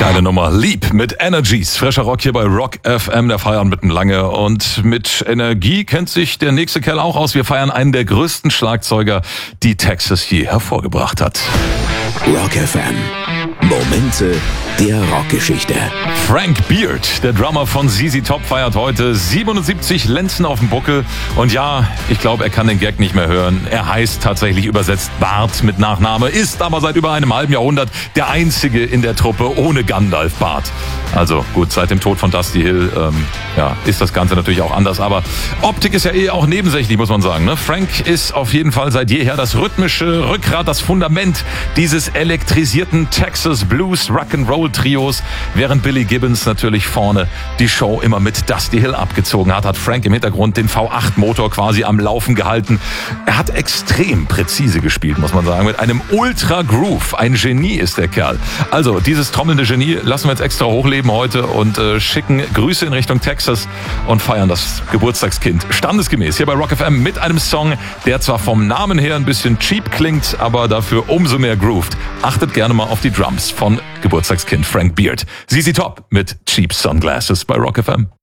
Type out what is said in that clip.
Geile Nummer. Lieb mit Energies. Frischer Rock hier bei Rock FM. Der feiern mitten lange. Und mit Energie kennt sich der nächste Kerl auch aus. Wir feiern einen der größten Schlagzeuger, die Texas je hervorgebracht hat. Rock FM. Momente der Rockgeschichte. Frank Beard, der Drummer von ZZ Top, feiert heute 77 Lenzen auf dem Buckel. Und ja, ich glaube, er kann den Gag nicht mehr hören. Er heißt tatsächlich übersetzt Bart mit Nachname, ist aber seit über einem halben Jahrhundert der einzige in der Truppe ohne Gandalf-Bart. Also gut, seit dem Tod von Dusty Hill ist das Ganze natürlich auch anders. Aber Optik ist ja auch nebensächlich, muss man sagen. Ne? Frank ist auf jeden Fall seit jeher das rhythmische Rückgrat, das Fundament dieses elektrisierten Texas Blues Rock'n'Roll Trios. Während Billy Gibbons natürlich vorne die Show immer mit Dusty Hill abgezogen hat Frank im Hintergrund den V8-Motor quasi am Laufen gehalten. Er hat extrem präzise gespielt, muss man sagen, mit einem Ultra-Groove. Ein Genie ist der Kerl. Also dieses trommelnde Genie lassen wir jetzt extra hochleben heute und schicken Grüße in Richtung Texas und feiern das Geburtstagskind standesgemäß hier bei Rock FM mit einem Song, der zwar vom Namen her ein bisschen cheap klingt, aber dafür umso mehr grooved. Achtet gerne mal auf die Drums von Geburtstagskind Frank Beard. ZZ Top mit Cheap Sunglasses bei Rock FM.